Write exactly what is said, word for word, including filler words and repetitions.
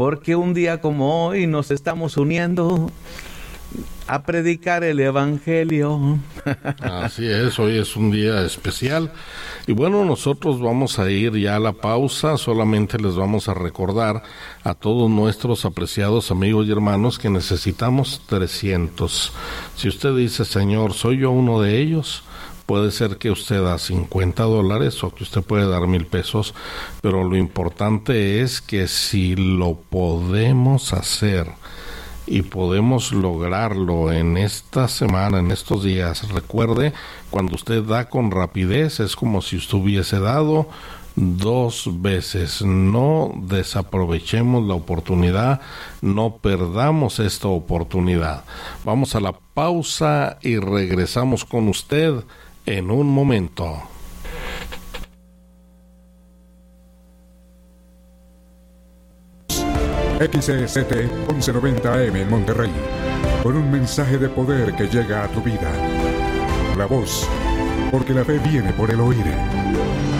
porque un día como hoy nos estamos uniendo a predicar el evangelio. Así es, hoy es un día especial. Y bueno, nosotros vamos a ir ya a la pausa. Solamente les vamos a recordar a todos nuestros apreciados amigos y hermanos que necesitamos trescientos. Si usted dice, Señor, soy yo uno de ellos, puede ser que usted da cincuenta dólares o que usted puede dar mil pesos, pero lo importante es que si lo podemos hacer y podemos lograrlo en esta semana, en estos días, recuerde, cuando usted da con rapidez es como si usted hubiese dado dos veces. No desaprovechemos la oportunidad, no perdamos esta oportunidad. Vamos a la pausa y regresamos con usted en un momento. X S T once noventa A M en Monterrey, con un mensaje de poder que llega a tu vida. La voz, porque la fe viene por el oír.